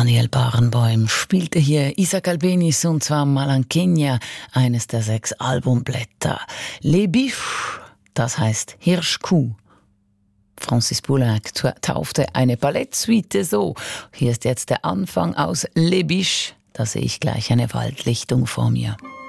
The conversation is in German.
Daniel Barenboim spielte hier Isaac Albéniz und zwar Malankenia, eines der 6 Albumblätter. Les Biches, das heißt Hirschkuh. Francis Poulenc taufte eine Ballettsuite so. Hier ist jetzt der Anfang aus Les Biches. Da sehe ich gleich eine Waldlichtung vor mir.